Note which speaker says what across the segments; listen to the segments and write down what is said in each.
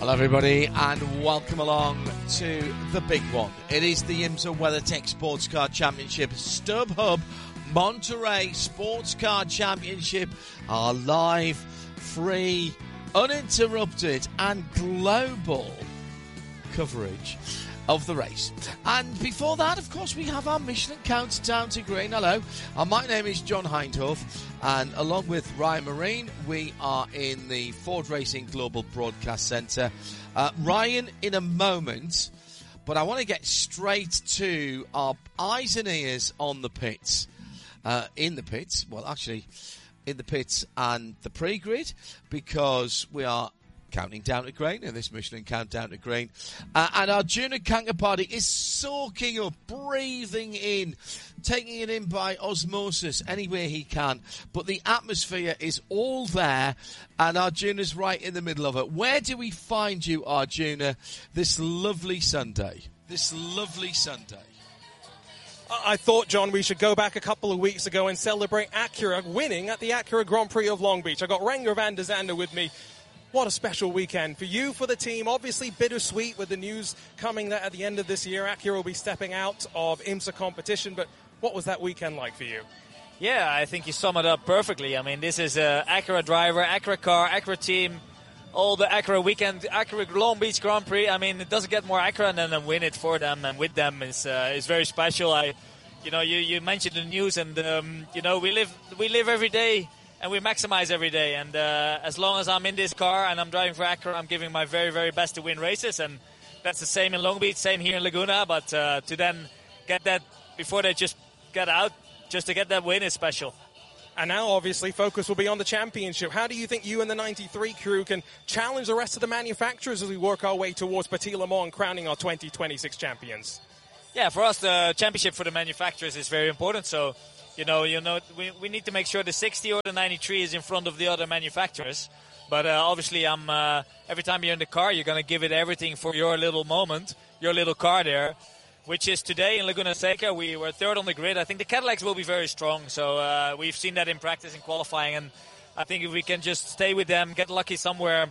Speaker 1: Hello everybody and welcome along to the big one. It is the IMSA WeatherTech Sports Car Championship StubHub Monterey Sports Car Championship. Our live, free, uninterrupted and global coverage of the race. And before that, of course, we have our Michelin Countdown to Green. Hello, my name is John Hindhoff, and along with Ryan Marine, we are in the Ford Racing Global Broadcast Centre. Ryan, in a moment, but I want to get straight to our eyes and ears on the pits. In the pits and the pre-grid, because we are counting down to green in this Michelin Countdown to Green. And Arjuna Kankapati is soaking up, breathing in, taking it in by osmosis anywhere he can. But the atmosphere is all there, and Arjuna's right in the middle of it. Where do we find you, Arjuna, this lovely Sunday?
Speaker 2: I thought, John, we should go back a couple of weeks ago and celebrate Acura winning at the Acura Grand Prix of Long Beach. I got Renger van der Zande with me. What a special weekend for you, for the team. Obviously bittersweet with the news coming that at the end of this year, Acura will be stepping out of IMSA competition. But what was that weekend like for you?
Speaker 3: Yeah, I think you sum it up perfectly. I mean, this is an Acura driver, Acura car, Acura team, all the Acura weekend, Acura Long Beach Grand Prix. I mean, it doesn't get more Acura than to win it for them and with them is very special. You mentioned the news, and we live every day. And we maximize every day, and as long as I'm in this car and I'm driving for Acura, I'm giving my very, very best to win races, and that's the same in Long Beach, same here in Laguna, but to then get that before they just get out, just to get that win is special.
Speaker 2: And now, obviously, focus will be on the championship. How do you think you and the 93 crew can challenge the rest of the manufacturers as we work our way towards Petit Le Mans and crowning our 2026 champions?
Speaker 3: Yeah, for us, the championship for the manufacturers is very important, so we need to make sure the 60 or the 93 is in front of the other manufacturers. But obviously, every time you're in the car, you're going to give it everything for your little moment, your little car there, which is today in Laguna Seca. We were third on the grid. I think the Cadillacs will be very strong. So we've seen that in practice and qualifying. And I think if we can just stay with them, get lucky somewhere,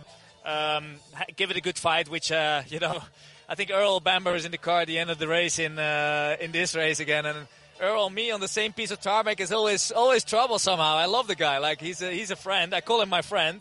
Speaker 3: give it a good fight, which, I think Earl Bamber is in the car at the end of the race in this race again. And Earl and me on the same piece of tarmac is always trouble somehow. I love the guy. Like he's a friend. I call him my friend.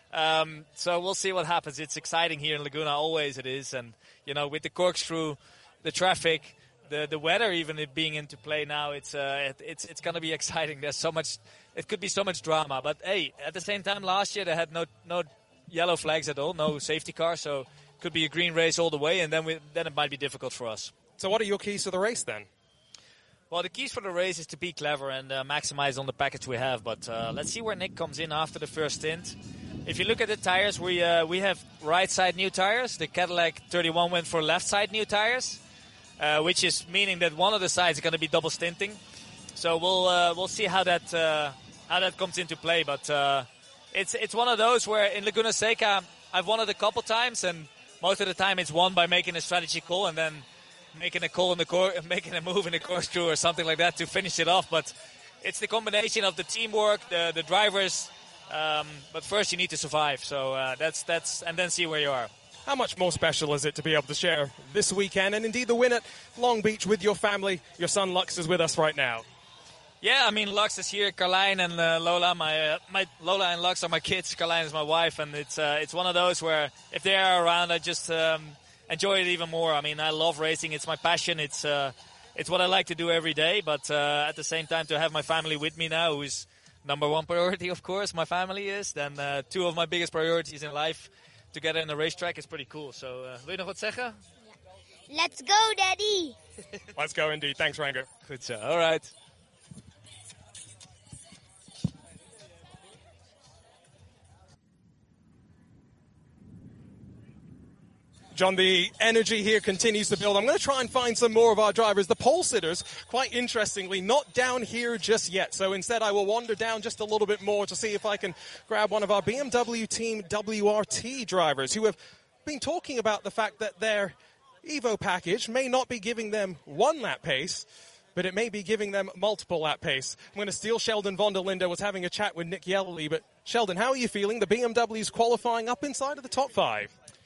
Speaker 3: So we'll see what happens. It's exciting here in Laguna. Always it is. And with the corkscrew, the traffic, the weather, even it being into play now, it's going to be exciting. There's so much. It could be so much drama. But hey, at the same time, last year they had no yellow flags at all, no safety car. So it could be a green race all the way, and then it might be difficult for us.
Speaker 2: So what are your keys to the race then?
Speaker 3: Well, the keys for the race is to be clever and maximize on the package we have. But let's see where Nick comes in after the first stint. If you look at the tires, we have right side new tires. The Cadillac 31 went for left side new tires, which is meaning that one of the sides is going to be double stinting. So we'll see how that comes into play. But it's one of those where in Laguna Seca I've won it a couple times, and most of the time it's won by making a strategy call and then making a call in the making a move in the corkscrew or something like that to finish it off. But it's the combination of the teamwork, the drivers. But first you need to survive. So that's and then see where you are.
Speaker 2: How much more special is it to be able to share this weekend and indeed the win at Long Beach with your family? Your son Lux is with us right now.
Speaker 3: Yeah, I mean Lux is here. Carlijn and Lola, my Lola and Lux are my kids. Carlijn is my wife, and it's one of those where if they are around, I just enjoy it even more. I mean, I love racing. It's my passion. It's what I like to do every day. But at the same time, to have my family with me now, who is number one priority, of course, my family is. Then two of my biggest priorities in life together in the racetrack is pretty cool. So, wil je nog wat zeggen?
Speaker 4: Let's go, Daddy.
Speaker 2: Let's go indeed. Thanks, Renger.
Speaker 3: Good job. All right.
Speaker 2: John, the energy here continues to build. I'm going to try and find some more of our drivers. The pole sitters, quite interestingly, not down here just yet. So instead, I will wander down just a little bit more to see if I can grab one of our BMW Team WRT drivers who have been talking about the fact that their Evo package may not be giving them one lap pace, but it may be giving them multiple lap pace. I'm going to steal Sheldon von der Linde, was having a chat with Nick Yellerly. But Sheldon, how are you feeling? The BMW's qualifying up inside of the top five.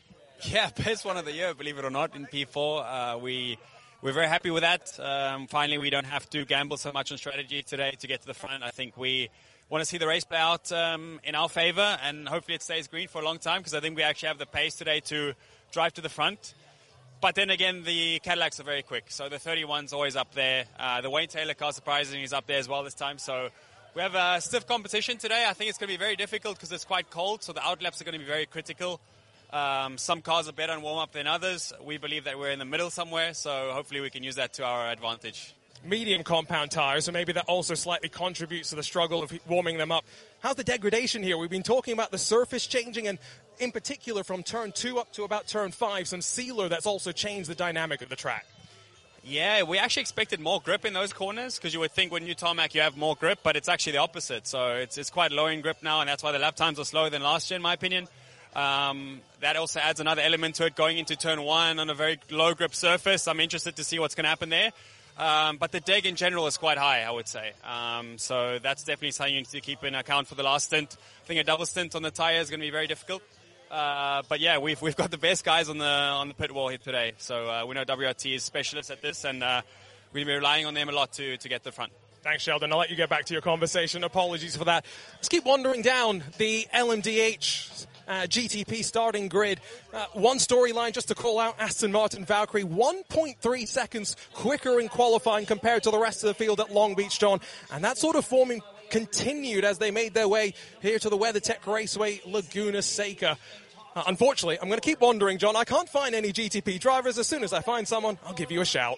Speaker 5: Yeah, best one of the year, believe it or not, in P4. We're very happy with that. Finally, we don't have to gamble so much on strategy today to get to the front. I think we want to see the race play out in our favor, and hopefully it stays green for a long time, because I think we actually have the pace today to drive to the front. But then again, the Cadillacs are very quick, so the 31's always up there. The Wayne Taylor car, surprisingly, is up there as well this time. So we have a stiff competition today. I think it's going to be very difficult because it's quite cold, so the outlaps are going to be very critical. Some cars are better on warm-up than others. We believe that we're in the middle somewhere, so hopefully we can use that to our advantage.
Speaker 2: Medium compound tyres, so maybe that also slightly contributes to the struggle of warming them up. How's the degradation here? We've been talking about the surface changing, and in particular from turn 2 up to about turn 5, some sealer that's also changed the dynamic of the track.
Speaker 5: Yeah, we actually expected more grip in those corners, because you would think with new tarmac you have more grip, but it's actually the opposite. So it's quite low in grip now, and that's why the lap times are slower than last year, in my opinion. That also adds another element to it going into turn 1 on a very low grip surface. I'm interested to see what's going to happen there. But the deg in general is quite high, I would say. So that's definitely something you need to keep in account for the last stint. I think a double stint on the tire is going to be very difficult. But yeah, we've got the best guys on the pit wall here today. So we know WRT is specialists at this, and we're going to be relying on them a lot to get to the front.
Speaker 2: Thanks, Sheldon. I'll let you get back to your conversation. Apologies for that. Let's keep wandering down the LMDH GTP starting grid. One storyline just to call out, Aston Martin Valkyrie, 1.3 seconds quicker in qualifying compared to the rest of the field at Long Beach, John. And that sort of forming continued as they made their way here to the WeatherTech Raceway Laguna Seca. Unfortunately, I'm going to keep wandering, John. I can't find any GTP drivers. As soon as I find someone, I'll give you a shout.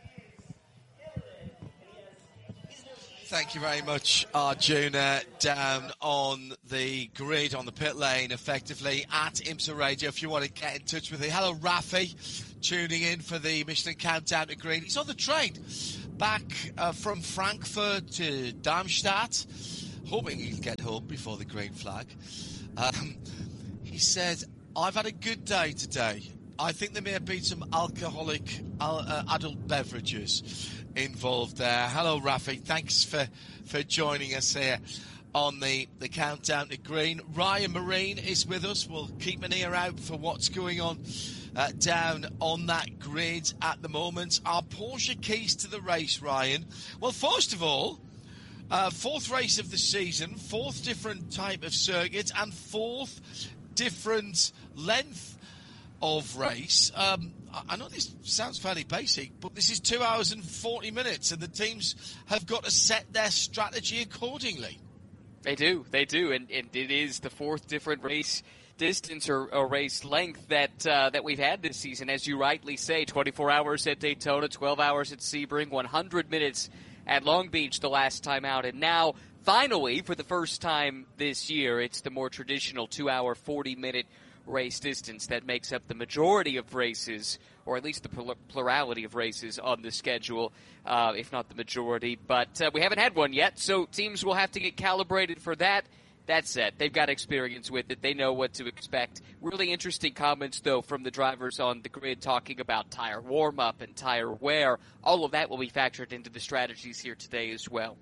Speaker 1: Thank you very much, Arjuna. Down on the grid, on the pit lane, effectively, at IMSA Radio, if you want to get in touch with me. Hello, Rafi, tuning in for the Michelin Countdown to Green. He's on the train back from Frankfurt to Darmstadt, hoping he'll get home before the green flag. He said, I've had a good day today. I think there may have been some alcoholic adult beverages involved there. Hello, Rafi. Thanks for joining us here on the Countdown to Green. Ryan Marine is with us. We'll keep an ear out for what's going on down on that grid at the moment. Our Porsche keys to the race, Ryan. Well, first of all, fourth race of the season, fourth different type of circuit, and fourth different length of race. I know this sounds fairly basic, but this is 2 hours and 40 minutes, and the teams have got to set their strategy accordingly.
Speaker 6: They do, and it is the fourth different race distance or race length that we've had this season. As you rightly say, 24 hours at Daytona, 12 hours at Sebring, 100 minutes at Long Beach the last time out, and now, finally, for the first time this year, it's the more traditional 2 hour, 40-minute race distance that makes up the majority of races, or at least the plurality of races on the schedule, if not the majority. But we haven't had one yet, so teams will have to get calibrated for that. That said, they've got experience with it. They know what to expect. Really interesting comments, though, from the drivers on the grid talking about tire warm-up and tire wear. All of that will be factored into the strategies here today as well.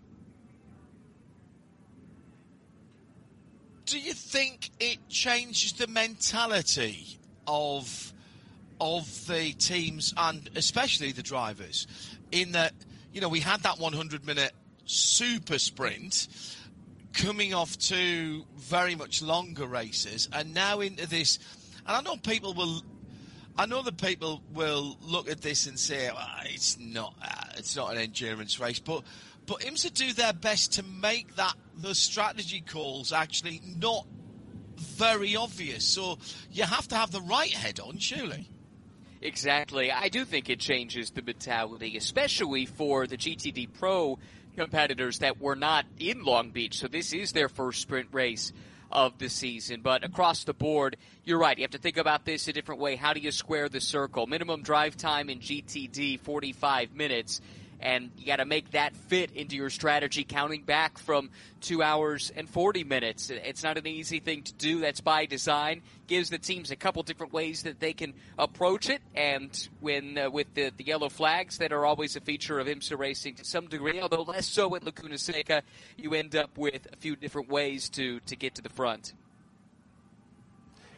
Speaker 1: Do you think it changes the mentality of the teams and especially the drivers in that, we had that 100-minute super sprint coming off two very much longer races, and now into this, and I know that people will look at this and say, it's not an endurance race, but IMSA do their best to make the strategy calls actually not very obvious. So you have to have the right head on, surely.
Speaker 6: Exactly. I do think it changes the mentality, especially for the GTD Pro competitors that were not in Long Beach. So this is their first sprint race of the season. But across the board, you're right. You have to think about this a different way. How do you square the circle? Minimum drive time in GTD, 45 minutes. And you got to make that fit into your strategy, counting back from 2 hours and 40 minutes. It's not an easy thing to do. That's by design. Gives the teams a couple different ways that they can approach it. And when with the yellow flags that are always a feature of IMSA racing to some degree, although less so at Laguna Seca, you end up with a few different ways to get to the front.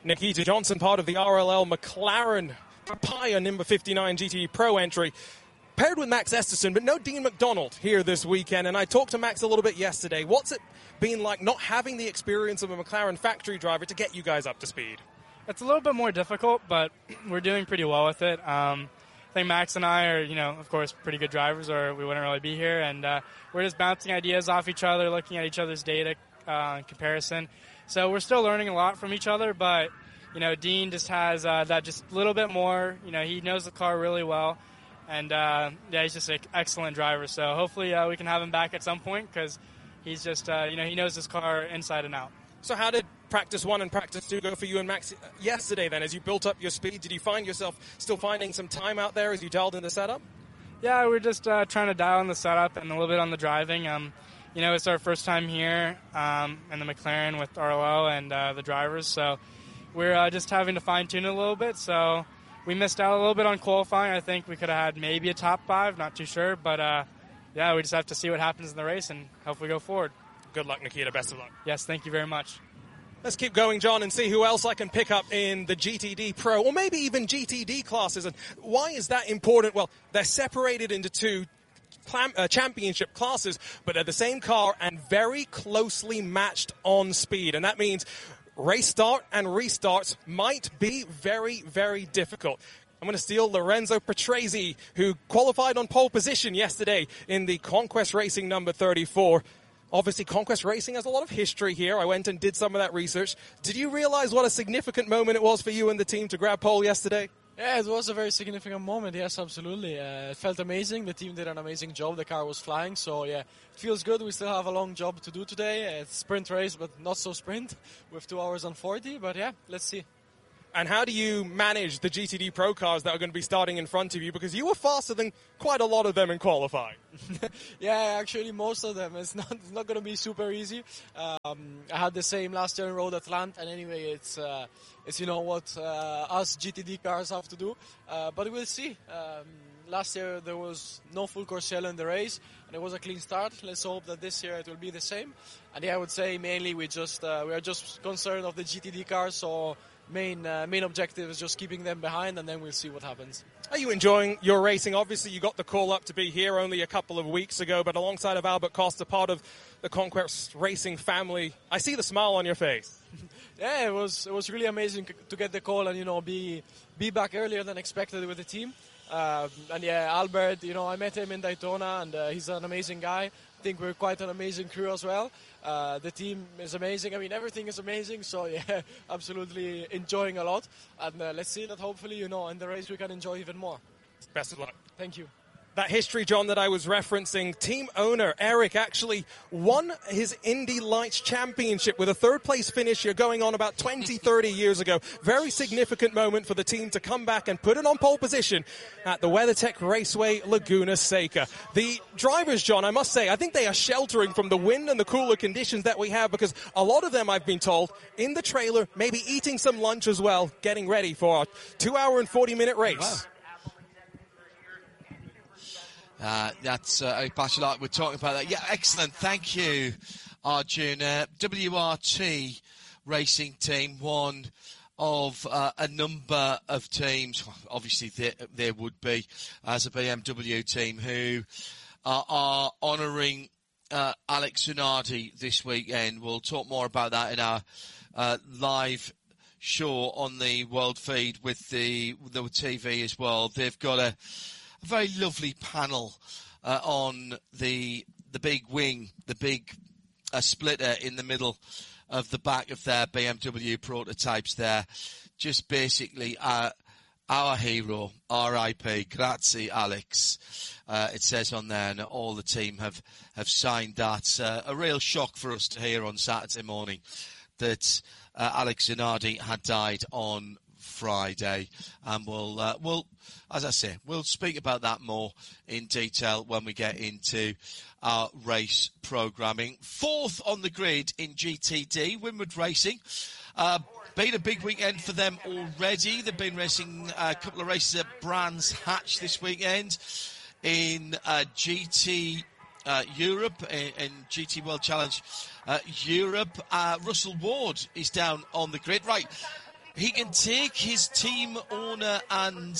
Speaker 2: Nikita Johnson, part of the RLL McLaren Papaya number 59 GT Pro entry, paired with Max Esterson, but no Dean McDonald here this weekend. And I talked to Max a little bit yesterday. What's it been like not having the experience of a McLaren factory driver to get you guys up to speed?
Speaker 7: It's a little bit more difficult, but we're doing pretty well with it. I think Max and I are, of course, pretty good drivers, or we wouldn't really be here. And we're just bouncing ideas off each other, looking at each other's data in comparison. So we're still learning a lot from each other, but Dean just has that just a little bit more. He knows the car really well, and he's just an excellent driver. So hopefully we can have him back at some point because he's just, he knows this car inside and out.
Speaker 2: So how did practice 1 and practice 2 go for you and Max yesterday then? As you built up your speed, did you find yourself still finding some time out there as you dialed in the setup?
Speaker 7: Yeah, we're just trying to dial in the setup and a little bit on the driving. It's our first time here in the McLaren with RLO and the drivers, so we're just having to fine-tune it a little bit. So we missed out a little bit on qualifying. I think we could have had maybe a top 5, not too sure. But, we just have to see what happens in the race and hopefully go forward.
Speaker 2: Good luck, Nikita. Best of luck.
Speaker 7: Yes, thank you very much.
Speaker 2: Let's keep going, John, and see who else I can pick up in the GTD Pro, or maybe even GTD classes. And why is that important? Well, they're separated into 2 championship classes, but they're the same car and very closely matched on speed. And that means race start and restarts might be very, very difficult. I'm going to steal Lorenzo Petresi, who qualified on pole position yesterday in the Conquest Racing number 34. Obviously, Conquest Racing has a lot of history here. I went and did some of that research. Did you realize what a significant moment it was for you and the team to grab pole yesterday?
Speaker 8: Yeah, it was a very significant moment. Yes, absolutely. It felt amazing. The team did an amazing job. The car was flying. So, yeah, it feels good. We still have a long job to do today. It's a sprint race, but not so sprint with 2 hours and 40. But, yeah, let's see.
Speaker 2: And how do you manage the GTD Pro cars that are going to be starting in front of you? Because you were faster than quite a lot of them in qualifying.
Speaker 8: Yeah, actually, most of them. It's not going to be super easy. I had the same last year in Road Atlanta, and anyway, it's what us GTD cars have to do. But we'll see. Last year there was no full course yellow in the race, and it was a clean start. Let's hope that this year it will be the same. And yeah, I would say mainly we are just concerned of the GTD cars. So main objective is just keeping them behind, and then we'll see what happens.
Speaker 2: Are you enjoying your racing? Obviously, you got the call up to be here only a couple of weeks ago, but alongside of Albert Costa, part of the Conquest Racing family, I see the smile on your face.
Speaker 8: Yeah, it was really amazing to get the call and be back earlier than expected with the team. And yeah, Albert, I met him in Daytona, and he's an amazing guy. I think we're quite an amazing crew as well. The team is amazing. I mean, everything is amazing. So yeah, absolutely enjoying a lot. And let's see that hopefully, in the race we can enjoy even more.
Speaker 2: Best of luck.
Speaker 8: Thank you.
Speaker 2: That history, John, that I was referencing, team owner Eric actually won his Indy Lights Championship with a third-place finish here going on about 20, 30 years ago. Very significant moment for the team to come back and put it on pole position at the WeatherTech Raceway Laguna Seca. The drivers, John, I must say, I think they are sheltering from the wind and the cooler conditions that we have, because a lot of them, I've been told, in the trailer, maybe eating some lunch as well, getting ready for a 2-hour and 40-minute race.
Speaker 1: Wow. That's Eric Bachelot. We're talking about that. Yeah, excellent. Thank you, Arjun. WRT Racing Team, one of a number of teams, obviously there would be, as a BMW team, who are honouring Alex Zanardi this weekend. We'll talk more about that in our live show on the World Feed with the TV as well. They've got a very lovely panel on the big wing, the big splitter in the middle of the back of their BMW prototypes there. Just basically our hero, R.I.P. Grazie, Alex. It says on there, and all the team have signed that. A real shock for us to hear on Saturday morning that Alex Zanardi had died on Friday, and we'll, as I say, we'll speak about that more in detail when we get into our race programming. Fourth on the grid in GTD, Winward Racing. Been a big weekend for them already. They've been racing a couple of races at Brands Hatch this weekend in GT Europe and GT World Challenge Europe. Russell Ward is down on the grid. Right. he can take his team owner and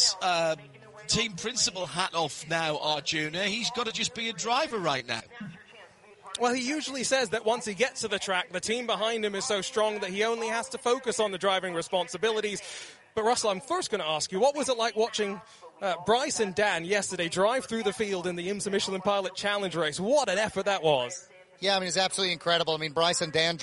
Speaker 1: team principal hat off now, Arjuna. He's got to just be a driver right now.
Speaker 2: Well, he usually says that once he gets to the track, the team behind him is so strong that he only has to focus on the driving responsibilities. But Russell, I'm first going to ask you, what was it like watching Bryce and Dan yesterday drive through the field in the IMSA Michelin Pilot Challenge race? What an effort that was.
Speaker 9: Yeah, I mean, it's absolutely incredible. I mean, Bryce and Dan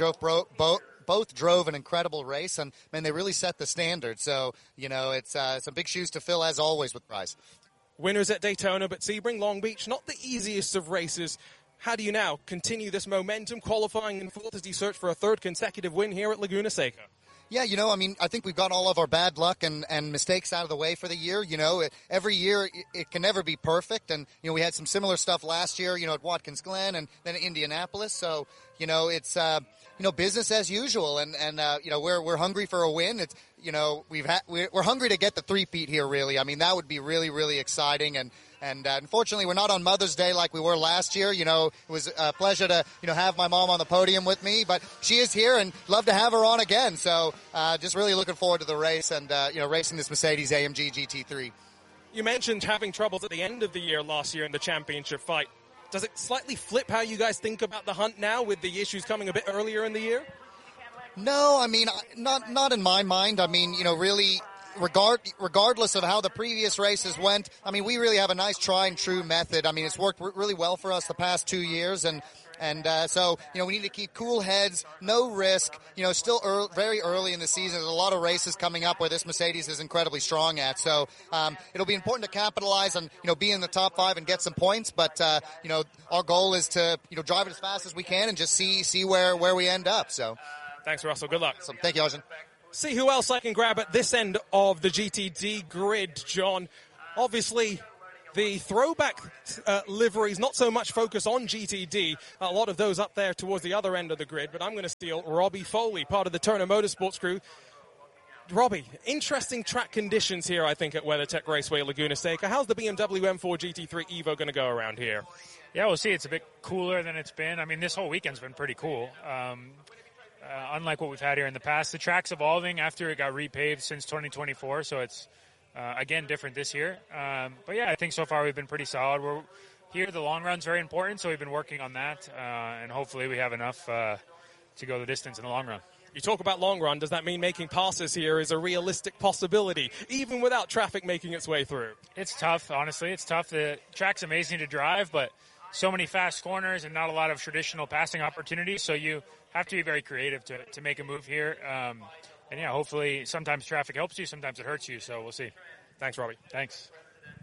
Speaker 9: both drove an incredible race, and, man, they really set the standard. So, you know, it's some big shoes to fill, as always, with Bryce.
Speaker 2: Winners at Daytona, but Sebring, Long Beach, not the easiest of races. How do you now continue this momentum, qualifying in fourth as you search for a third consecutive win here at Laguna Seca?
Speaker 9: Yeah, you know, I mean, I think we've got all of our bad luck and mistakes out of the way for the year. You know, every year it can never be perfect. And, you know, we had some similar stuff last year, you know, at Watkins Glen and then at Indianapolis. So, you know, it's, you know, business as usual. And you know, we're hungry for a win. It's, you know, we're hungry to get the three-peat here, really. I mean, that would be really, really exciting. And unfortunately, we're not on Mother's Day like we were last year. You know, it was a pleasure to, you know, have my mom on the podium with me. But she is here and love to have her on again. So just really looking forward to the race and, you know, racing this Mercedes AMG GT3.
Speaker 2: You mentioned having troubles at the end of the year last year in the championship fight. Does it slightly flip how you guys think about the hunt now with the issues coming a bit earlier in the year?
Speaker 9: No, I mean, not in my mind. I mean, you know, really, regardless of how the previous races went, I mean, we really have a nice try and true method. I mean, it's worked really well for us the past 2 years, and so, you know, we need to keep cool heads, no risk. You know, still very early in the season. There's a lot of races coming up where this Mercedes is incredibly strong at. So it'll be important to capitalize on, you know, be in the top 5 and get some points. But you know, our goal is to, you know, drive it as fast as we can and just see where we end up. So.
Speaker 2: Thanks, Russell. Good luck.
Speaker 9: So, thank you, Arjun.
Speaker 2: See who else I can grab at this end of the GTD grid, John. Obviously, the throwback liveries, not so much focus on GTD. A lot of those up there towards the other end of the grid. But I'm going to steal Robbie Foley, part of the Turner Motorsports crew. Robbie, interesting track conditions here, I think, at WeatherTech Raceway Laguna Seca. How's the BMW M4 GT3 Evo going to go around here?
Speaker 10: Yeah, we'll see. It's a bit cooler than it's been. I mean, this whole weekend's been pretty cool. Unlike what we've had here in the past. The track's evolving after it got repaved since 2024, so it's, again, different this year. But, yeah, I think so far we've been pretty solid. We're here, the long run's very important, so we've been working on that, and hopefully we have enough to go the distance in the long run.
Speaker 2: You talk about long run. Does that mean making passes here is a realistic possibility, even without traffic making its way through?
Speaker 10: It's tough, honestly. It's tough. The track's amazing to drive, but so many fast corners and not a lot of traditional passing opportunities, so you have to be very creative to make a move here. And, yeah, hopefully sometimes traffic helps you, sometimes it hurts you, so we'll see.
Speaker 2: Thanks, Robbie.
Speaker 10: Thanks.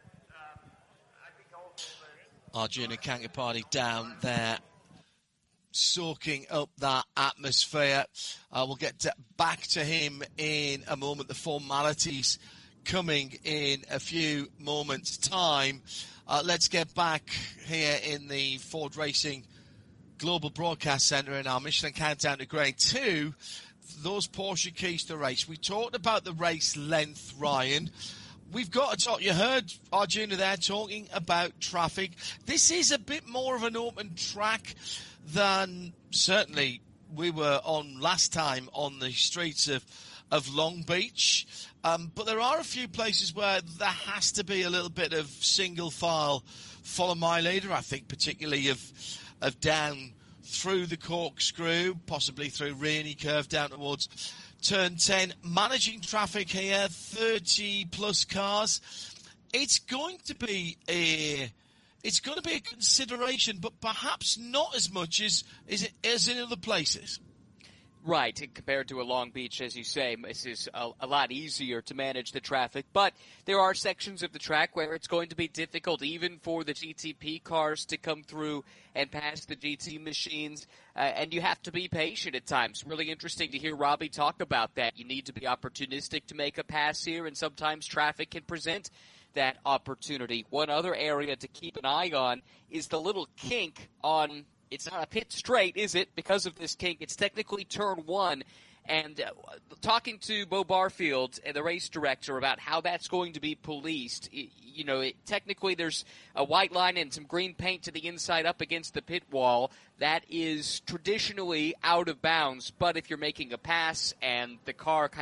Speaker 1: Arjuna Kankapati down there, soaking up that atmosphere. We'll get back to him in a moment. The formalities coming in a few moments' time. Let's get back here in the Ford Racing Global Broadcast Centre in our Michelin Countdown to Grade 2. Those Porsche keys to race. We talked about the race length, Ryan. We've got to talk. You heard Arjuna there talking about traffic. This is a bit more of an open track than certainly we were on last time on the streets of Long Beach. But there are a few places where there has to be a little bit of single file follow my leader, I think, particularly of down through the corkscrew, possibly through Rainy Curve down towards turn 10. Managing traffic here, 30 plus cars. It's going to be a consideration, but perhaps not as much as in other places.
Speaker 6: Right, compared to a Long Beach, as you say, this is a lot easier to manage the traffic. But there are sections of the track where it's going to be difficult, even for the GTP cars to come through and pass the GT machines. And you have to be patient at times. Really interesting to hear Robbie talk about that. You need to be opportunistic to make a pass here, and sometimes traffic can present that opportunity. One other area to keep an eye on is the little kink on... It's not a pit straight, is it? Because of this kink, it's technically turn 1. And talking to Bo Barfield, the race director, about how that's going to be policed, technically there's a white line and some green paint to the inside up against the pit wall. That is traditionally out of bounds. But if you're making a pass and the car kind of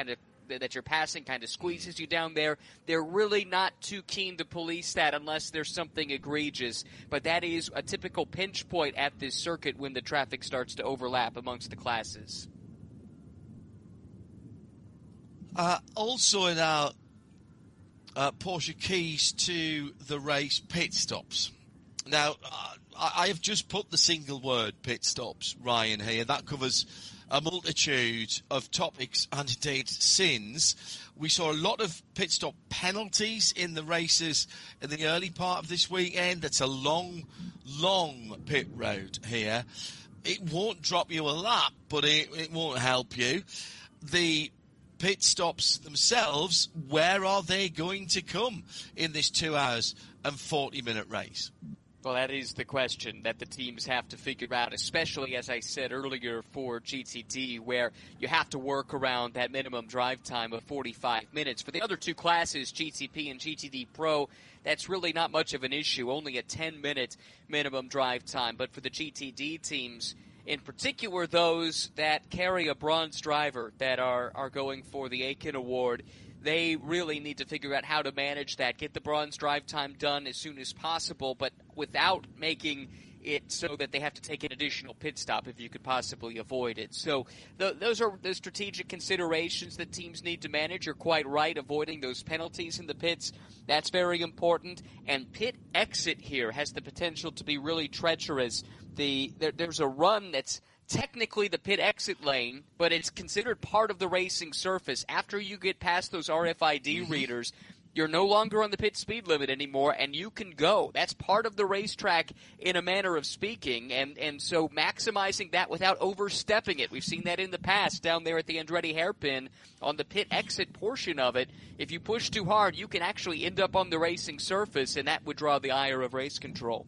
Speaker 6: that you're passing kind of squeezes you down there. They're really not too keen to police that unless there's something egregious. But that is a typical pinch point at this circuit when the traffic starts to overlap amongst the classes.
Speaker 1: Also in our Porsche keys to the race, pit stops. Now, I have just put the single word pit stops, Ryan, here. That covers a multitude of topics and indeed sins. We saw a lot of pit stop penalties in the races in the early part of this weekend. That's a long, long pit road here. It won't drop you a lap, but it won't help you. The pit stops themselves, where are they going to come in this 2 hours and 40-minute race?
Speaker 6: Well, that is the question that the teams have to figure out, especially, as I said earlier, for GTD, where you have to work around that minimum drive time of 45 minutes. For the other two classes, GTP and GTD Pro, that's really not much of an issue, only a 10-minute minimum drive time. But for the GTD teams, in particular those that carry a bronze driver that are going for the Aiken Award, they really need to figure out how to manage that, get the bronze drive time done as soon as possible, but without making it so that they have to take an additional pit stop if you could possibly avoid it. So those are the strategic considerations that teams need to manage. You're quite right, avoiding those penalties in the pits. That's very important. And pit exit here has the potential to be really treacherous. There's a run that's technically the pit exit lane, but it's considered part of the racing surface. After you get past those RFID readers, you're no longer on the pit speed limit anymore, and you can go. That's part of the racetrack in a manner of speaking, and so maximizing that without overstepping it. We've seen that in the past down there at the Andretti hairpin on the pit exit portion of it. If you push too hard, you can actually end up on the racing surface, and that would draw the ire of race control.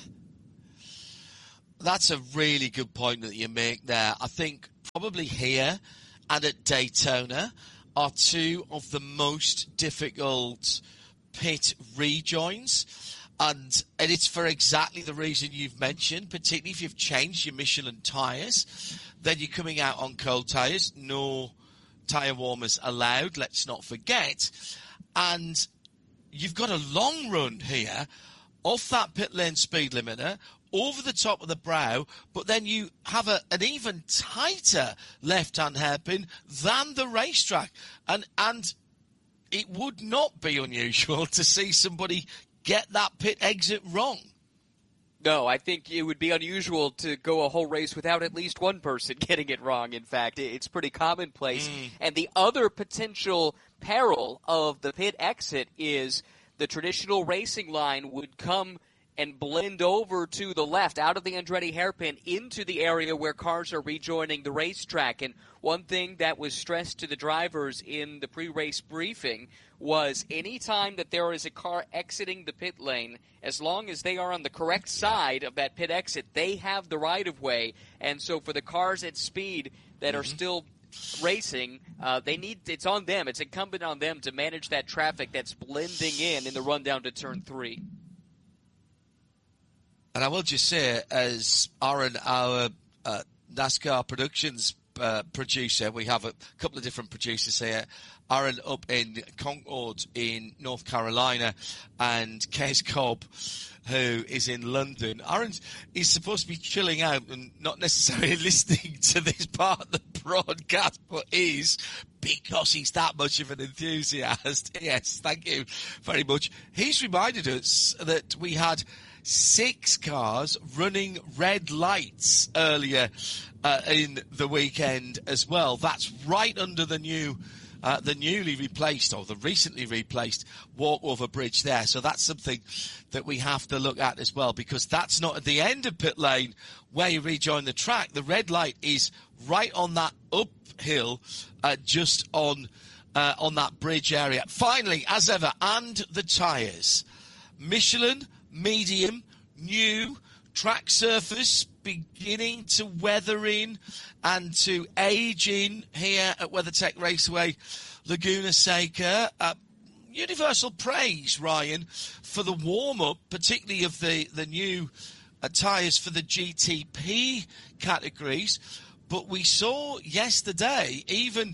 Speaker 1: That's a really good point that you make there. I think probably here and at Daytona are two of the most difficult pit rejoins. And it's for exactly the reason you've mentioned, particularly if you've changed your Michelin tyres. Then you're coming out on cold tyres. No tyre warmers allowed, let's not forget. And you've got a long run here off that pit lane speed limiter, over the top of the brow, but then you have an even tighter left-hand hairpin than the racetrack. And it would not be unusual to see somebody get that pit exit wrong.
Speaker 6: No, I think it would be unusual to go a whole race without at least one person getting it wrong. In fact, it's pretty commonplace. And the other potential peril of the pit exit is the traditional racing line would come and blend over to the left, out of the Andretti hairpin, into the area where cars are rejoining the racetrack. And one thing that was stressed to the drivers in the pre-race briefing was any time that there is a car exiting the pit lane, as long as they are on the correct side of that pit exit, they have the right-of-way. And so for the cars at speed that are still racing, it's on them. It's incumbent on them to manage that traffic that's blending in the run down to turn 3.
Speaker 1: And I will just say, as Aaron, our NASCAR Productions producer, we have a couple of different producers here. Aaron up in Concord in North Carolina, and Kes Cobb, who is in London. Aaron is supposed to be chilling out and not necessarily listening to this part of the broadcast, but is, because he's that much of an enthusiast. Yes, thank you very much. He's reminded us that we had 6 cars running red lights earlier in the weekend as well. That's right under the newly replaced, or the recently replaced, walkover bridge there. So that's something that we have to look at as well, because that's not at the end of pit lane where you rejoin the track. The red light is right on that uphill, just on that bridge area. Finally, as ever, and the tyres. Michelin, medium, new, track surface beginning to weather in and to age in here at WeatherTech Raceway, Laguna Seca. Universal praise, Ryan, for the warm-up, particularly of the new tyres for the GTP categories. But we saw yesterday, even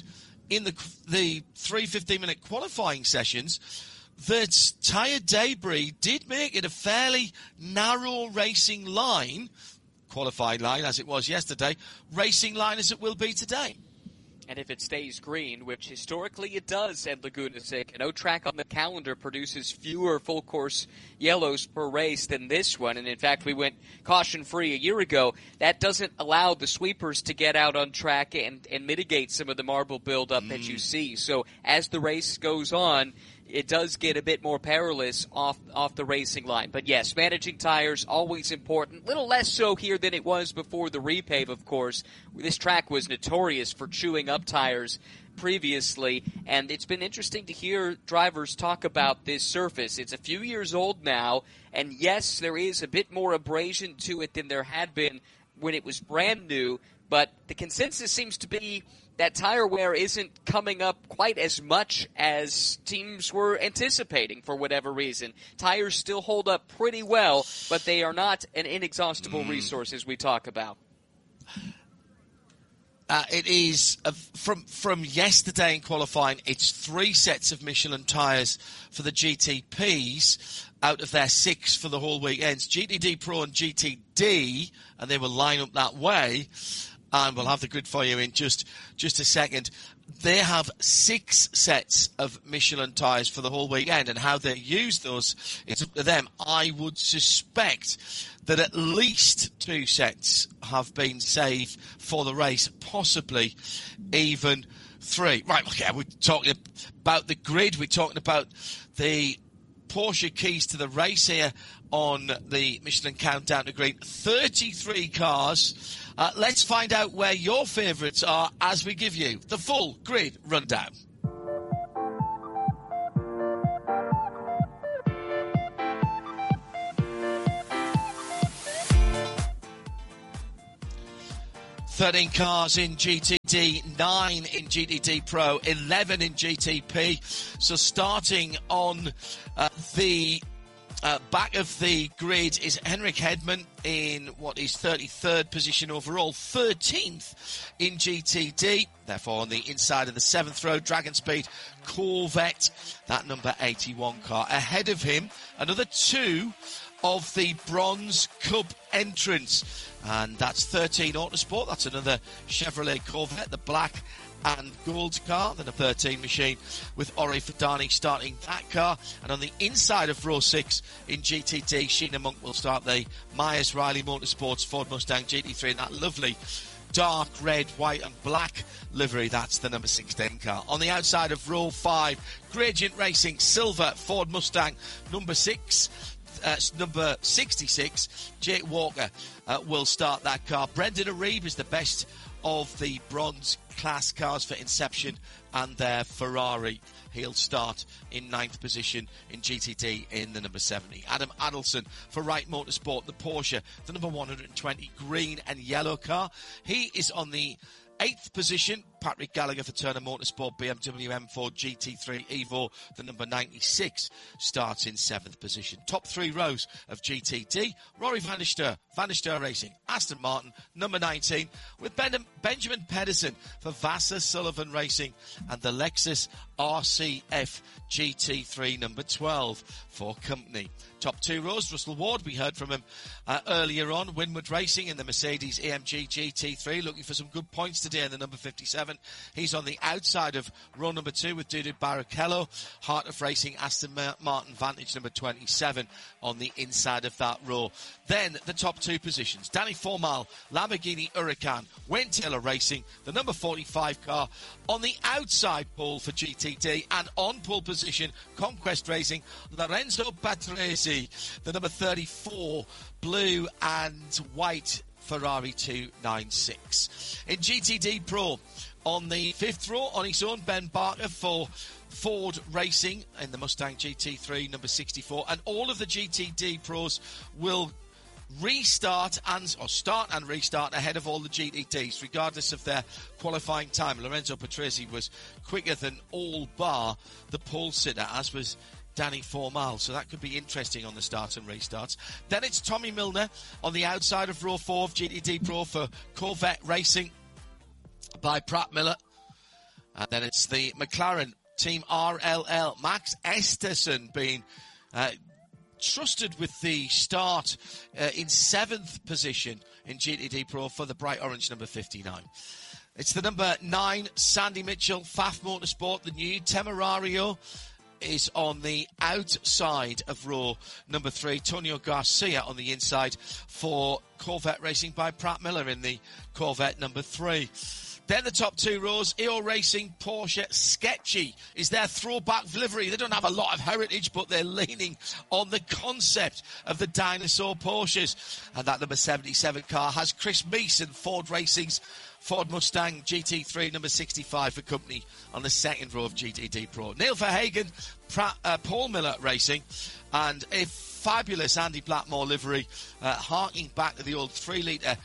Speaker 1: in the 3 15-minute qualifying sessions that tyre debris did make it a fairly narrow racing line, qualifying line as it was yesterday, racing line as it will be today.
Speaker 6: And if it stays green, which historically it does at Laguna Seca, no track on the calendar produces fewer full-course yellows per race than this one. And in fact, we went caution-free a year ago. That doesn't allow the sweepers to get out on track and mitigate some of the marble buildup that you see. So as the race goes on, it does get a bit more perilous off the racing line. But yes, managing tires, always important. Little less so here than it was before the repave, of course. This track was notorious for chewing up tires previously, and it's been interesting to hear drivers talk about this surface. It's a few years old now, and yes, there is a bit more abrasion to it than there had been when it was brand new, but the consensus seems to be that tire wear isn't coming up quite as much as teams were anticipating for whatever reason. Tires still hold up pretty well, but they are not an inexhaustible resource as we talk about.
Speaker 1: It is, from yesterday in qualifying, it's 3 sets of Michelin tyres for the GTPs out of their 6 for the whole weekends. GTD Pro and GTD, and they will line up that way. And we'll have the grid for you in just a second. They have 6 sets of Michelin tyres for the whole weekend, and how they use those, it's up to them. I would suspect that at least 2 sets have been saved for the race, possibly even 3. Right, okay, we're talking about the grid. We're talking about the Porsche keys to the race here on the Michelin Countdown to Green. 33 cars. Let's find out where your favourites are as we give you the full grid rundown. Thirteen cars in GTD, 9 in GTD Pro, 11 in GTP. So starting on the back of the grid is Henrik Hedman in what is 33rd position overall, 13th in GTD. Therefore, on the inside of the 7th row, Dragon Speed Corvette, that number 81 car. Ahead of him, another 2 of the Bronze Cup entrants. And that's 13 Autosport. That's another Chevrolet Corvette, the black and gold car. Then a 13 machine with Ori Fadani starting that car. And on the inside of row 6 in GTD, Sheena Monk will start the Myers Riley Motorsports Ford Mustang GT3 in that lovely dark red, white and black livery. That's the number 16 car. On the outside of row 5, Gradient Racing silver Ford Mustang number 6. Number 66, Jake Walker will start that car. Brendan Aribe is the best of the bronze class cars for Inception and their Ferrari. He'll start in 9th position in GTD in the number 70. Adam Adelson for Wright Motorsport, the Porsche, the number 120 green and yellow car. He is on the 8th position. Patrick Gallagher for Turner Motorsport, BMW M4 GT3 Evo, the number 96, starts in 7th position. Top 3 rows of GTD, Rory van der Steur Racing, Aston Martin, number 19, with Benjamin Pedersen for Vassar Sullivan Racing, and the Lexus RCF GT3, number 12, for Company. Top 2 rows, Russell Ward, we heard from him earlier on, Winward Racing in the Mercedes AMG GT3, looking for some good points today in the number 57. He's on the outside of row number 2 with Dudu Barrichello. Heart of Racing, Aston Martin Vantage number 27 on the inside of that row. Then the top 2 positions. Danny Formal, Lamborghini Huracan, Wayne Taylor Racing, the number 45 car on the outside pole for GTD, and on pole position, Conquest Racing, Lorenzo Patrese, the number 34 blue and white Ferrari 296. In GTD Pro, on the 5th row, on his own, Ben Barker for Ford Racing in the Mustang GT3, number 64. And all of the GTD Pros will start and restart ahead of all the GTDs, regardless of their qualifying time. Lorenzo Patrese was quicker than all bar the pole sitter, as was Danny Formal, so that could be interesting on the start and restarts. Then it's Tommy Milner on the outside of row 4 of GTD Pro for Corvette Racing by Pratt Miller. And then it's the McLaren Team RLL. Max Esterson being trusted with the start in 7th position in GTD Pro for the bright orange number 59. It's the number 9, Sandy Mitchell, Pfaff Motorsport. The new Temerario is on the outside of row number 3. Tonio Garcia on the inside for Corvette Racing by Pratt Miller in the Corvette number 3. Then the top 2 rows, EO Racing, Porsche, Sketchy is their throwback livery. They don't have a lot of heritage, but they're leaning on the concept of the dinosaur Porsches. And that number 77 car has Chris Meeson, Ford Racing's Ford Mustang GT3 number 65 for company on the 2nd row of GTD Pro. Neil Verhagen, Paul Miller Racing, and a fabulous Andy Blackmore livery, harking back to the old 3-litre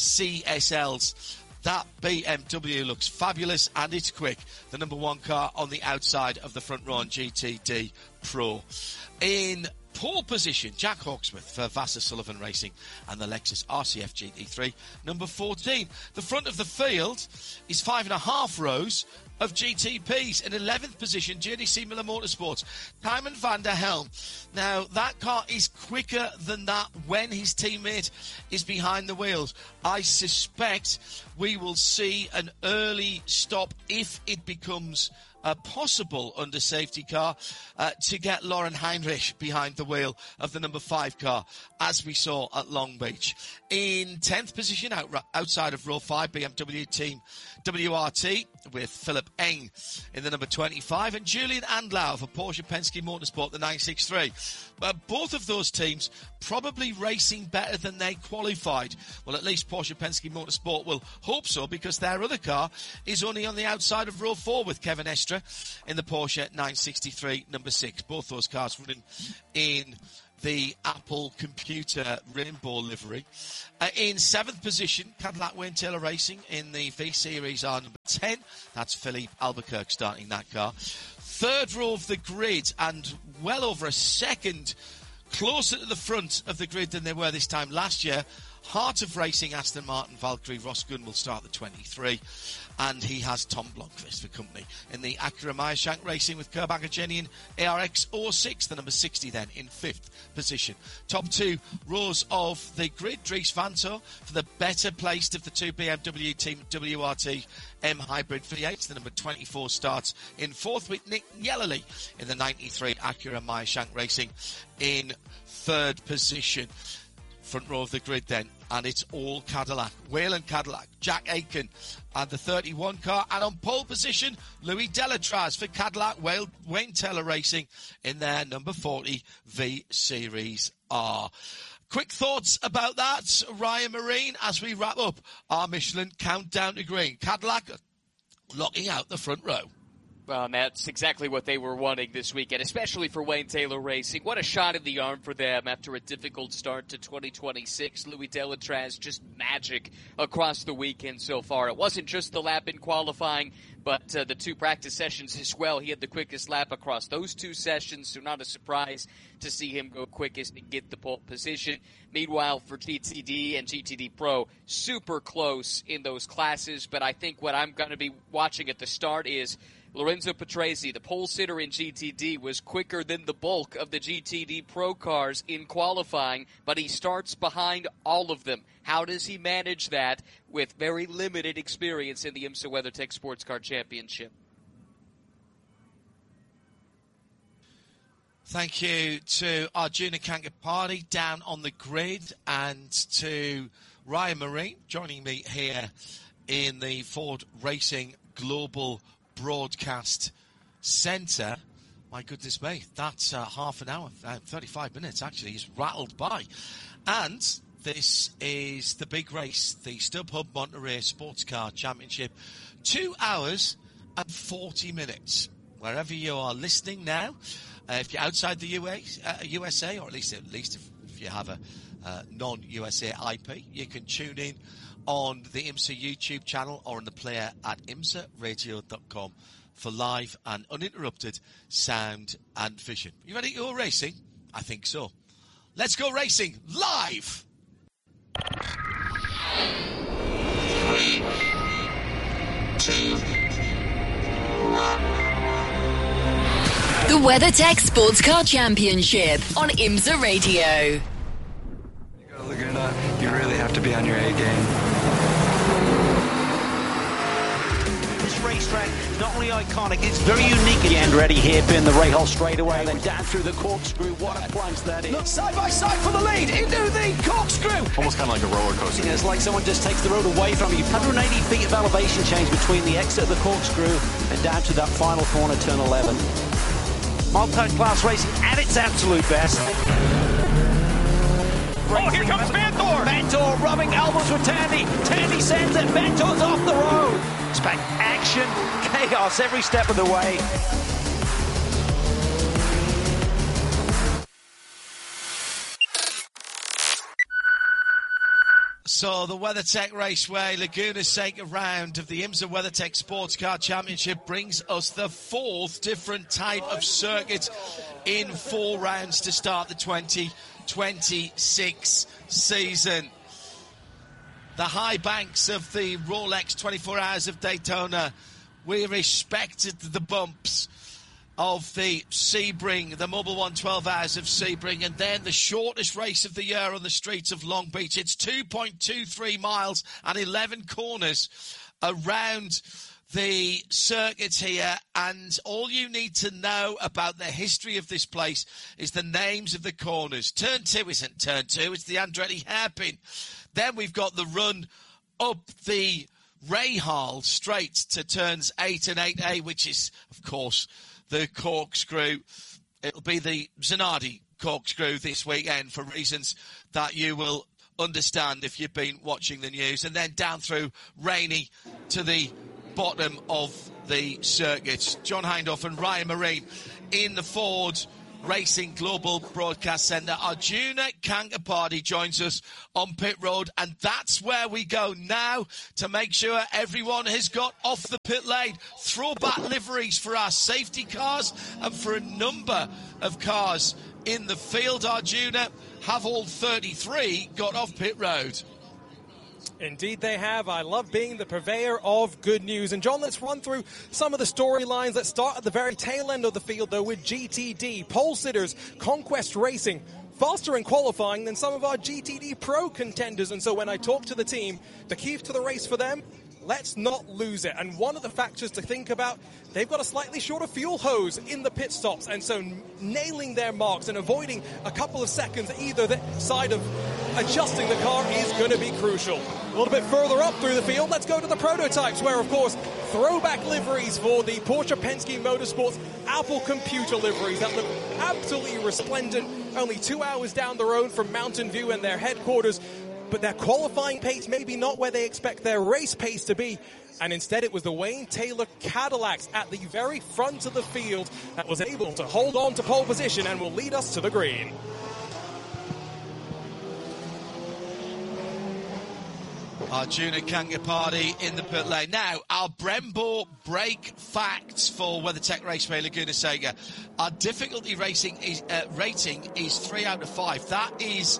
Speaker 1: CSLs. That BMW looks fabulous and it's quick. The number 1 car on the outside of the front row on GTD Pro. In pole position, Jack Hawksworth for Vassar Sullivan Racing and the Lexus RCF GT3, number 14. The front of the field is 5.5 rows of GTPs. In 11th position, JDC Miller Motorsports, Tymon van der Helm. Now, that car is quicker than that when his teammate is behind the wheels. I suspect we will see an early stop if it becomes possible under safety car to get Lauren Heinrich behind the wheel of the number 5 car, as we saw at Long Beach. In 10th position, outside of row 5, BMW team WRT with Philip Eng in the number 25, and Julian Andlau for Porsche Penske Motorsport, the 963. Both of those teams probably racing better than they qualified. Well, at least Porsche Penske Motorsport will hope so, because their other car is only on the outside of row 4 with Kevin Estre in the Porsche 963 number 6. Both those cars running in the Apple Computer Rainbow livery. In 7th position, Cadillac Wayne Taylor Racing in the V-Series are number 10. That's Philippe Albuquerque starting that car. 3rd row of the grid, and well over a second closer to the front of the grid than they were this time last year. Heart of Racing, Aston Martin, Valkyrie Rosgun will start the 23, and he has Tom Blomqvist for company. In the Acura Meyershank Racing with Kerr Bagajanian ARX 06, the number 60 then in 5th position. Top 2 rows of the grid, Dries Vanthoor for the better placed of the 2 BMW team WRT M Hybrid V8, the number 24 starts in 4th with Nick Yellerly in the 93 Acura Meyershank Racing in 3rd position. Front row of the grid then, and it's all Cadillac. Whelen Cadillac, Jack Aiken and the 31 car, and on pole position, Louis Delatraz for Cadillac Wayne Taylor Racing in their number 40 V-Series R. Quick thoughts about that, Ryan Marine, as we wrap up our Michelin Countdown to Green. Cadillac locking out the front row.
Speaker 6: Well, and that's exactly what they were wanting this weekend, especially for Wayne Taylor Racing. What a shot in the arm for them after a difficult start to 2026. Louis Delatraz, just magic across the weekend so far. It wasn't just the lap in qualifying, but the 2 practice sessions as well. He had the quickest lap across those 2 sessions, so not a surprise to see him go quickest and get the pole position. Meanwhile, for GTD and GTD Pro, super close in those classes, but I think what I'm going to be watching at the start is Lorenzo Patrese, the pole sitter in GTD, was quicker than the bulk of the GTD Pro cars in qualifying, but he starts behind all of them. How does he manage that with very limited experience in the IMSA WeatherTech Sports Car Championship?
Speaker 1: Thank you to Arjuna Kankapati down on the grid, and to Ryan Marine joining me here in the Ford Racing Global Broadcast Centre. My goodness me, that's half an hour, 35 minutes actually, is rattled by. And this is the big race, the StubHub Monterey Sports Car Championship. 2 hours and 40 minutes. Wherever you are listening now, if you're outside the USA, or at least if you have a non-USA IP, you can tune in on the IMSA YouTube channel or on the player at imsaradio.com for live and uninterrupted sound and vision. You ready to go racing? I think so. Let's go racing live! 3, 2,
Speaker 11: The WeatherTech Sports Car Championship on IMSA Radio.
Speaker 12: Laguna, you really have to be on your A game.
Speaker 13: This racetrack, not only iconic, it's very unique. The Andretti hairpin, the Rahal straightaway, then down through the corkscrew. What a plunge that is. Look side by side for the lead into the corkscrew.
Speaker 14: Almost kind of like a roller coaster.
Speaker 13: It's like someone just takes the road away from you. 180 feet of elevation change between the exit of the corkscrew and down to that final corner, turn 11. Multi-class racing at its absolute best.
Speaker 15: Oh, here comes Vantor!
Speaker 13: Vantor rubbing elbows with Tandy. Tandy sends it. Vantor's off the road. It's back action, chaos every step of the way.
Speaker 1: So the WeatherTech Raceway Laguna Seca round of the IMSA WeatherTech Sports Car Championship brings us the fourth different type of circuit in 4 rounds to start the 2026 season. The high banks of the Rolex 24 Hours of Daytona. We respected the bumps of the Sebring, the Mobil 1 12 Hours of Sebring, and then the shortest race of the year on the streets of Long Beach. It's 2.23 miles and 11 corners around the circuit here, and all you need to know about the history of this place is the names of the corners. Turn 2 isn't Turn 2, it's the Andretti hairpin. Then we've got the run up the Rahal straight to turns 8 and 8A, which is, of course, the corkscrew. It'll be the Zanardi corkscrew this weekend for reasons that you will understand if you've been watching the news. And then down through Rainey to the bottom of the circuit. John Hindhaugh and Ryan Marine in the Ford Racing Global Broadcast Centre. Arjuna Kankapati joins us on pit road, and that's where we go now to make sure everyone has got off the pit lane. Throwback liveries for our safety cars and for a number of cars in the field. Arjuna, have all 33 got off pit road?
Speaker 2: Indeed they have. I love being the purveyor of good news. And John, let's run through some of the storylines. Let's start at the very tail end of the field, though, with GTD. Pole sitters, Conquest Racing, faster in qualifying than some of our GTD Pro contenders. And so when I talk to the team, the key to the race for them, let's not lose it. And one of the factors to think about, they've got a slightly shorter fuel hose in the pit stops, and so nailing their marks and avoiding a couple of seconds either side of adjusting the car is going to be crucial. A little bit further up through the field, let's go to the prototypes, where, of course, throwback liveries for the Porsche Penske Motorsports Apple Computer liveries that look absolutely resplendent, only 2 hours down the road from Mountain View and their headquarters. But their qualifying pace maybe not where they expect their race pace to be. And instead it was the Wayne Taylor Cadillacs at the very front of the field that was able to hold on to pole position and will lead us to the green.
Speaker 1: Arjuna Kankapati in the pit lane. Now, our Brembo brake facts for WeatherTech Raceway Laguna Seca. Our difficulty rating is 3 out of 5. That is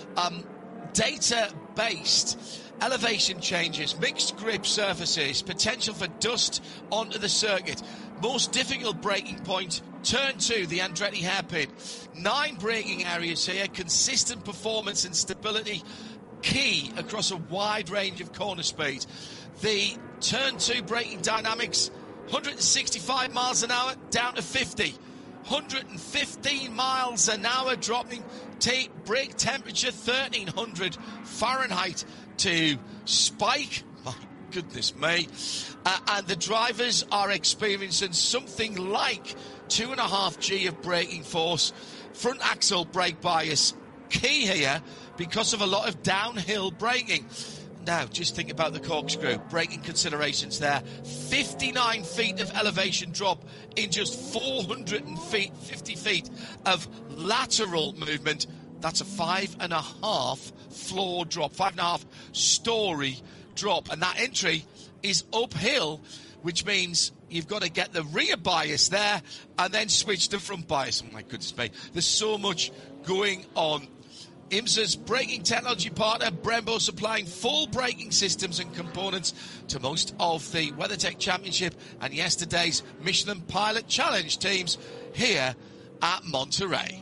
Speaker 1: data-based. Elevation changes, mixed grip surfaces, potential for dust onto the circuit. Most difficult braking point, turn 2, the Andretti hairpin. 9 braking areas here, consistent performance and stability key across a wide range of corner speed. The turn 2 braking dynamics, 165 miles an hour down to 50. 115 miles an hour dropping brake temperature 1300 Fahrenheit to spike. My goodness me. And the drivers are experiencing something like 2.5 G of braking force. Front axle brake bias key here because of a lot of downhill braking. Now, just think about the corkscrew. Braking considerations there. 59 feet of elevation drop in just 450 feet of lateral movement. That's a 5.5 floor drop, 5.5 story drop. And that entry is uphill, which means you've got to get the rear bias there and then switch to front bias. Oh, my goodness me. There's so much going on IMSA's braking technology partner, Brembo, supplying full braking systems and components to most of the WeatherTech Championship and yesterday's Michelin Pilot Challenge teams here at Monterey.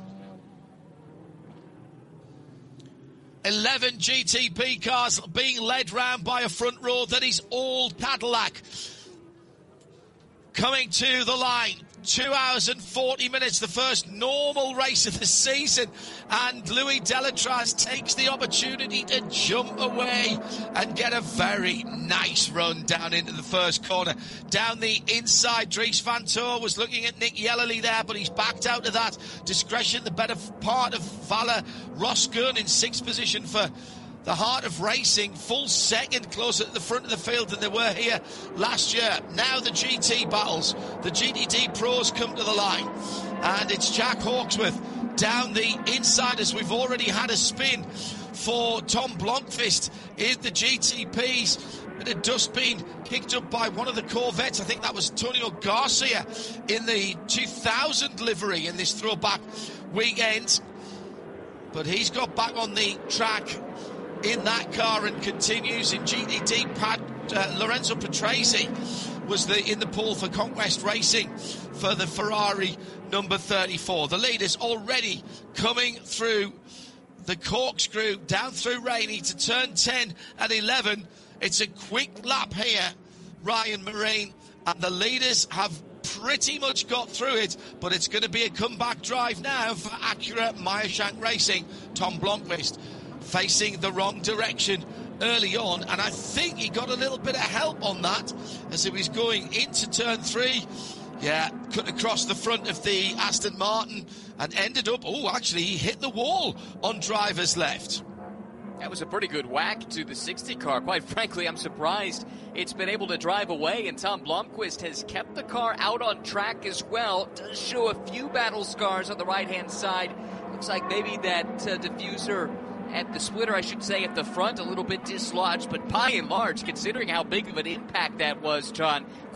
Speaker 1: 11 GTP cars being led round by a front row that is all Cadillac. Coming to the line, 2 hours and 40 minutes, the first normal race of the season, and Louis Delatraz takes the opportunity to jump away and get a very nice run down into the first corner. Down the inside, Dries van Toor was looking at Nick Yellerly there, but he's backed out of that. Discretion, the better part of Valle Roscoon in sixth position for the heart of racing, full second closer to the front of the field than they were here last year. Now the GT battles. The GTD pros come to the line. And it's Jack Hawksworth down the inside as we've already had a spin for Tom Blomqvist in the GTPs. It had just been picked up by one of the Corvettes. I think that was Antonio Garcia in the 2000 livery in this throwback weekend. But he's got back on the track in that car and continues in GTD. Lorenzo Patrese was in the pole for Conquest Racing for the Ferrari number 34. The leaders already coming through the corkscrew down through Rainey to turn 10 and 11. It's a quick lap here, Ryan Marine, and the leaders have pretty much got through it, but it's going to be a comeback drive now for Acura Meyershank Racing. Tom Blomqvist facing the wrong direction early on, and I think he got a little bit of help on that as he was going into turn 3. Yeah, cut across the front of the Aston Martin and ended up, actually he hit the wall on driver's left.
Speaker 6: That was a pretty good whack to the 60 car. Quite frankly, I'm surprised it's been able to drive away, and Tom Blomqvist has kept the car out on track as well. Does show a few battle scars on the right-hand side. Looks like maybe that diffuser at the splitter, I should say, at the front, a little bit dislodged, but by and large, considering how big of an impact that was, John,